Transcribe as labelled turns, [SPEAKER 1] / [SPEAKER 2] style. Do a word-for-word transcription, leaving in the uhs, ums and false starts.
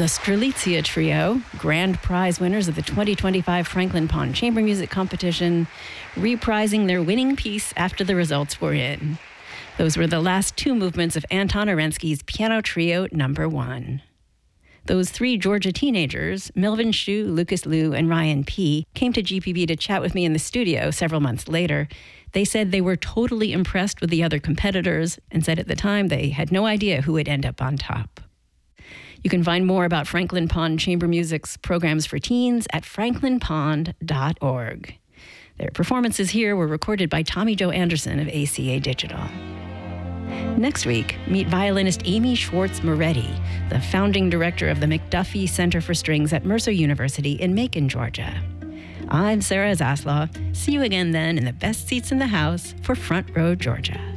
[SPEAKER 1] The Strelitzia Trio, grand prize winners of the twenty twenty-five Franklin Pond Chamber Music Competition, reprising their winning piece after the results were in. Those were the last two movements of Anton Orensky's Piano Trio Number One. Those three Georgia teenagers, Melvin Shu, Lucas Liu, and Ryan P., came to G P B to chat with me in the studio several months later. They said they were totally impressed with the other competitors and said at the time they had no idea who would end up on top. You can find more about Franklin Pond Chamber Music's programs for teens at franklin pond dot org. Their performances here were recorded by Tommy Jo Anderson of A C A Digital. Next week, meet violinist Amy Schwartz Moretti, the founding director of the McDuffie Center for Strings at Mercer University in Macon, Georgia. I'm Sarah Zaslaw. See you again then in the best seats in the house for Front Row Georgia.